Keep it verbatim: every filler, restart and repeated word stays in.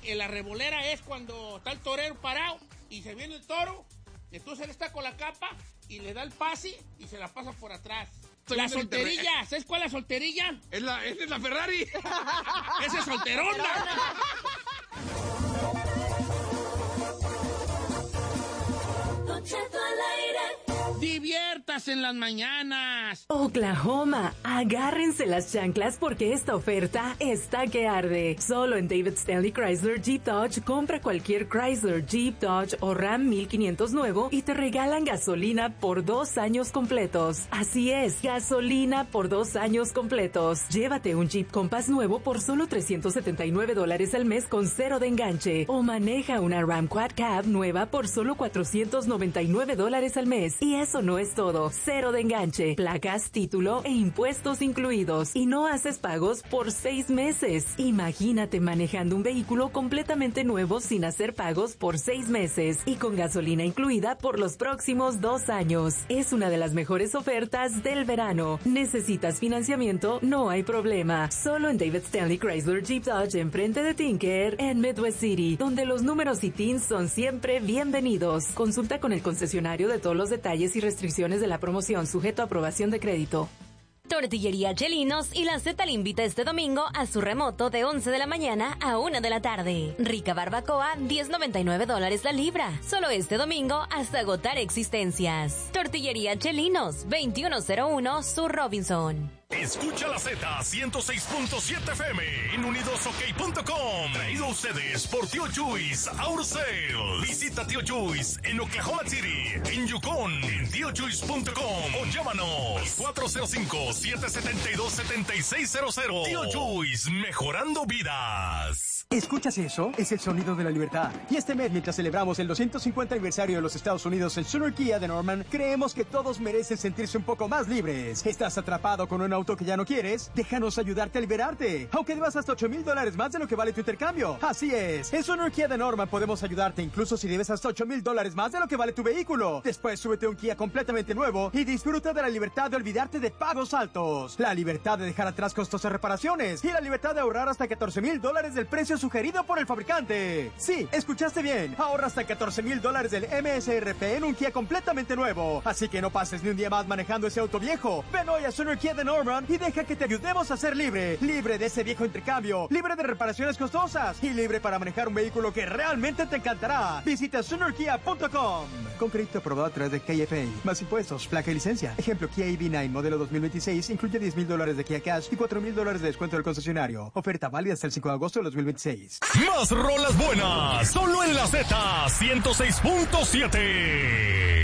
en la revolera es cuando está el torero parado y se viene el toro, entonces él está con la capa y le da el pase y se la pasa por atrás. La solterilla, ¿sabes cuál es la solterilla? Es la, esa es la Ferrari. Esa es solterona. Don Cheto al aire. Diviértase en las mañanas. Oklahoma, agárrense las chanclas porque esta oferta está que arde. Solo en David Stanley Chrysler Jeep Dodge compra cualquier Chrysler, Jeep, Dodge o Ram mil quinientos nuevo y te regalan gasolina por dos años completos. Así es, gasolina por dos años completos. Llévate un Jeep Compass nuevo por solo trescientos setenta y nueve dólares al mes con cero de enganche. O maneja una Ram Quad Cab nueva por solo cuatrocientos noventa y nueve dólares al mes. Y eso no es todo. Cero de enganche, placas, título e impuestos incluidos. Y no haces pagos por seis meses. Imagínate manejando un vehículo completamente nuevo sin hacer pagos por seis meses y con gasolina incluida por los próximos dos años. Es una de las mejores ofertas del verano. ¿Necesitas financiamiento? No hay problema. Solo en David Stanley Chrysler Jeep Dodge enfrente de Tinker en Midwest City, donde los números y T I Ns son siempre bienvenidos. Consulta con el concesionario de todos los detalles y restricciones de la promoción, sujeto a aprobación de crédito. Tortillería Chelinos y la Z le invita este domingo a su remoto de once de la mañana a una de la tarde. Rica barbacoa, diez noventa y nueve dólares la libra. Solo este domingo hasta agotar existencias. Tortillería Chelinos, veintiuno cero uno Sur Robinson. Escucha la Z ciento seis punto siete F M en unidos ok punto com. Traído a ustedes por Tío Chuys Auto Sales. Visita Tío Chuys en Oklahoma City, en Yukon, en tío chuys punto com o llámanos cuatro cero cinco, siete siete dos, siete seis cero cero. Tío Chuys, mejorando vidas. ¿Escuchas eso? Es el sonido de la libertad. Y este mes, mientras celebramos el doscientos cincuenta aniversario de los Estados Unidos en Sooner Kia de Norman, creemos que todos merecen sentirse un poco más libres. ¿Estás atrapado con un auto que ya no quieres? Déjanos ayudarte a liberarte, aunque debas hasta ocho mil dólares más de lo que vale tu intercambio. Así es, en Sooner Kia de Norman podemos ayudarte incluso si debes hasta ocho mil dólares más de lo que vale tu vehículo. Después súbete a un Kia completamente nuevo y disfruta de la libertad de olvidarte de pagos altos, la libertad de dejar atrás costosas reparaciones y la libertad de ahorrar hasta catorce mil dólares del precio sugerido por el fabricante. Sí, escuchaste bien, ahorra hasta catorce mil dólares del M S R P en un Kia completamente nuevo. Así que no pases ni un día más manejando ese auto viejo. Ven hoy a Sooner Kia de Norman y deja que te ayudemos a ser libre. Libre de ese viejo intercambio, libre de reparaciones costosas y libre para manejar un vehículo que realmente te encantará. Visita sooner kia punto com. Con crédito aprobado a través de K F A. Más impuestos, placa y licencia. Ejemplo, Kia E V nueve modelo dos mil veintiséis incluye diez mil dólares de Kia Cash y cuatro mil dólares de descuento del concesionario. Oferta válida hasta el cinco de agosto de dos mil veintiséis. Más rolas buenas, solo en la Z ciento seis punto siete.